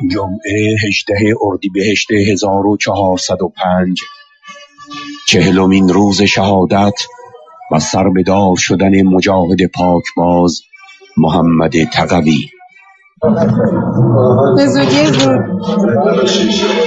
جمعه 18 اردیبهشت 1405 40مین روز شهادت و سربدار شدن مجاهد پاکباز محمد تقوی. به زودی ورود